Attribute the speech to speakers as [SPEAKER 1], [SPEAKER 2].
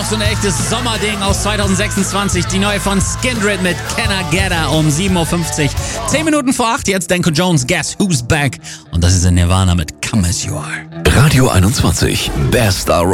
[SPEAKER 1] auch so ein echtes Sommerding aus 2026. Die neue von Skindred mit Can I Get Her um 7.50 Uhr. 10 Minuten vor 8, jetzt Danko Jones, Guess Who's Back. Und das ist in Nirvana mit Come As You Are.
[SPEAKER 2] Radio 21, Best